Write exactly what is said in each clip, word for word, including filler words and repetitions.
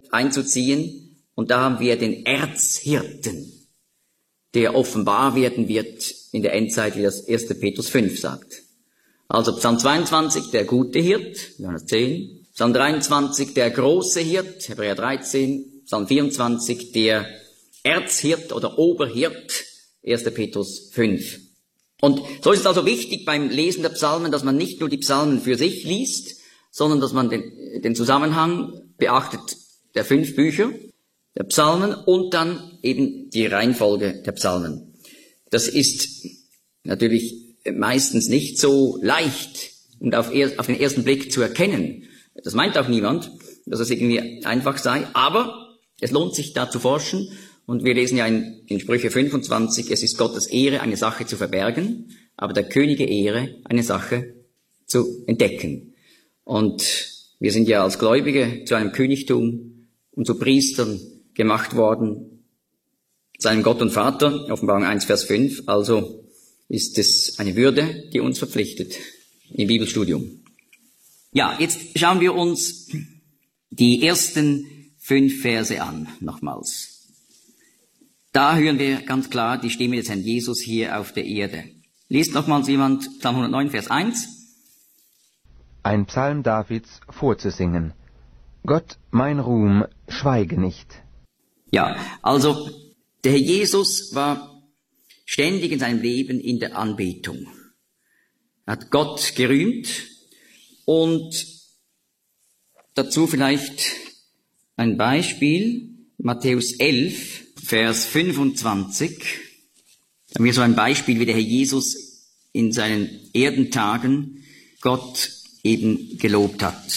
einzuziehen. Und da haben wir den Erzhirten, der offenbar werden wird in der Endzeit, wie das erster Petrus fünf sagt. Also Psalm zweiundzwanzig, der gute Hirt, Johannes zehn. Psalm dreiundzwanzig, der große Hirt, Hebräer dreizehn. Psalm vierundzwanzig, der Erzhirt oder Oberhirt, erster Petrus fünf. Und so ist es also wichtig beim Lesen der Psalmen, dass man nicht nur die Psalmen für sich liest, sondern dass man den, den Zusammenhang beachtet der fünf Bücher der Psalmen und dann eben die Reihenfolge der Psalmen. Das ist natürlich meistens nicht so leicht und auf, er, auf den ersten Blick zu erkennen. Das meint auch niemand, dass es irgendwie einfach sei, aber es lohnt sich da zu forschen. Und wir lesen ja in, in Sprüche fünfundzwanzig, es ist Gottes Ehre, eine Sache zu verbergen, aber der Könige Ehre, eine Sache zu entdecken. Und wir sind ja als Gläubige zu einem Königtum und zu Priestern gemacht worden, seinem Gott und Vater, Offenbarung eins, Vers fünf, also ist es eine Würde, die uns verpflichtet im Bibelstudium. Ja, jetzt schauen wir uns die ersten fünf Verse an, nochmals. Da hören wir ganz klar die Stimme des Herrn Jesus hier auf der Erde. Liest nochmals jemand Psalm hundertneun, Vers eins. Ein Psalm Davids vorzusingen. Gott, mein Ruhm, schweige nicht. Ja, also der Herr Jesus war ständig in seinem Leben in der Anbetung. Er hat Gott gerühmt und dazu vielleicht ein Beispiel, Matthäus elf, Vers fünfundzwanzig. Da haben wir so ein Beispiel, wie der Herr Jesus in seinen Erdentagen Gott eben gelobt hat.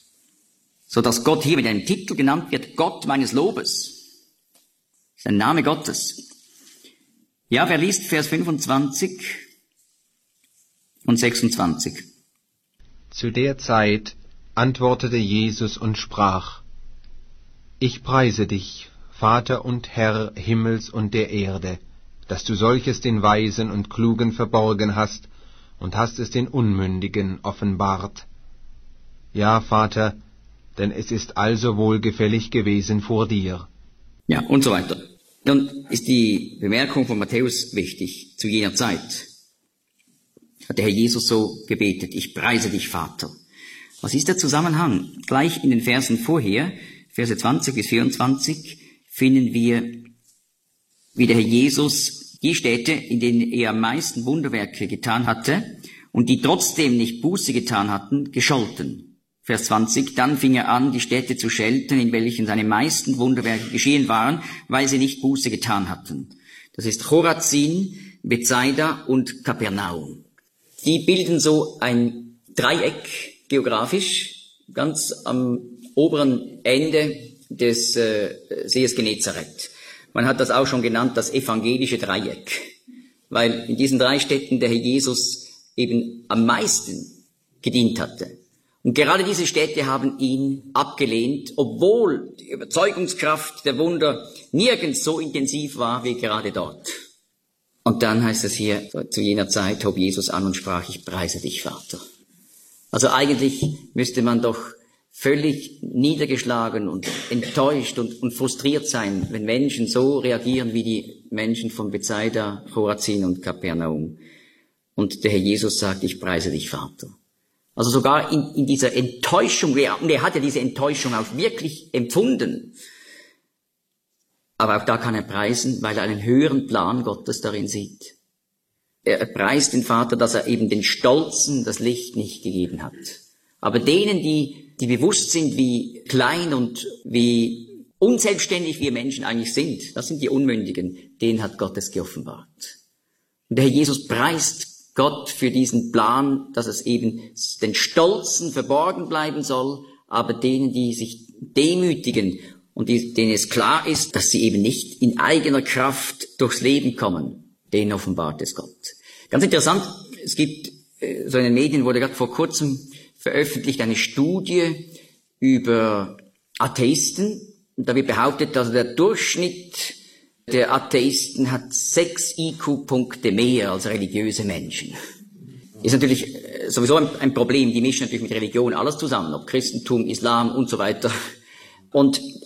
So dass Gott hier mit einem Titel genannt wird, Gott meines Lobes. Das ist ein Name Gottes. Ja, wer liest Vers fünfundzwanzig und sechsundzwanzig? Zu der Zeit antwortete Jesus und sprach: Ich preise dich, Vater und Herr Himmels und der Erde, dass du solches den Weisen und Klugen verborgen hast und hast es den Unmündigen offenbart. Ja, Vater, denn es ist also wohlgefällig gewesen vor dir. Ja, und so weiter. Dann ist die Bemerkung von Matthäus wichtig. Zu jener Zeit hat der Herr Jesus so gebetet: Ich preise dich, Vater. Was ist der Zusammenhang? Gleich in den Versen vorher, Verse zwanzig bis vierundzwanzig, finden wir, wie der Herr Jesus die Städte, in denen er am meisten Wunderwerke getan hatte und die trotzdem nicht Buße getan hatten, gescholten. Vers zwanzig, dann fing er an, die Städte zu schelten, in welchen seine meisten Wunderwerke geschehen waren, weil sie nicht Buße getan hatten. Das ist Chorazin, Bethsaida und Kapernaum. Die bilden so ein Dreieck geografisch, ganz am oberen Ende des äh, Sees Genezareth. Man hat das auch schon genannt, das evangelische Dreieck, weil in diesen drei Städten der Herr Jesus eben am meisten gedient hatte. Und gerade diese Städte haben ihn abgelehnt, obwohl die Überzeugungskraft der Wunder nirgends so intensiv war wie gerade dort. Und dann heißt es hier, zu jener Zeit hob Jesus an und sprach: Ich preise dich, Vater. Also eigentlich müsste man doch völlig niedergeschlagen und enttäuscht und, und frustriert sein, wenn Menschen so reagieren wie die Menschen von Bethsaida, Chorazin und Kapernaum. Und der Herr Jesus sagt: Ich preise dich, Vater. Also sogar in, in dieser Enttäuschung, und er hat ja diese Enttäuschung auch wirklich empfunden. Aber auch da kann er preisen, weil er einen höheren Plan Gottes darin sieht. Er preist den Vater, dass er eben den Stolzen das Licht nicht gegeben hat. Aber denen, die, die bewusst sind, wie klein und wie unselbstständig wir Menschen eigentlich sind, das sind die Unmündigen, denen hat Gott es geoffenbart. Und der Herr Jesus preist Gott für diesen Plan, dass es eben den Stolzen verborgen bleiben soll, aber denen, die sich demütigen und die, denen es klar ist, dass sie eben nicht in eigener Kraft durchs Leben kommen, denen offenbart es Gott. Ganz interessant, es gibt äh, so in den Medien, wurde gerade vor kurzem veröffentlicht eine Studie über Atheisten. Und da wird behauptet, dass der Durchschnitt der Atheisten hat sechs I Q-Punkte mehr als religiöse Menschen. Ist natürlich sowieso ein, ein Problem. Die mischen natürlich mit Religion alles zusammen, ob Christentum, Islam und so weiter. Und